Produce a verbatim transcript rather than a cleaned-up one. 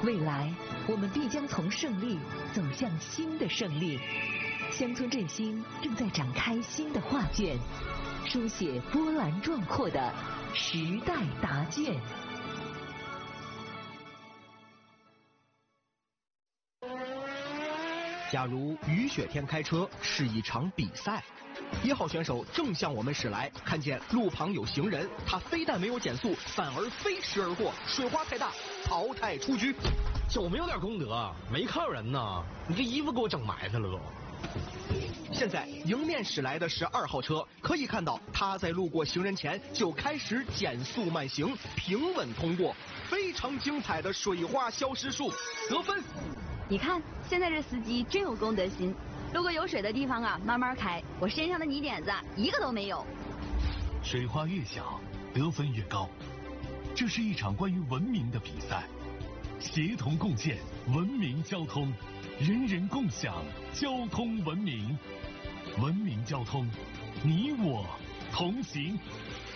未来，我们必将从胜利走向新的胜利。乡村振兴正在展开新的画卷，书写波澜壮阔的时代答卷。 假如雨雪天开车是一场比赛，一号选手正向我们驶来，看见路旁有行人，他非但没有减速，反而飞驰而过，水花太大，淘汰出局。 就没有点功德，没看人呢，你这衣服给我整埋汰了都。 现在迎面驶来的是二号车，可以看到他在路过行人前就开始减速慢行，平稳通过，非常精彩的水花消失术，得分。 你看，现在这司机真有公德心，路过有水的地方啊，慢慢开。我身上的泥点子一个都没有。 水花越小，得分越高。这是一场关于文明的比赛，协同共建文明交通，人人共享交通文明。文明交通，你我同行。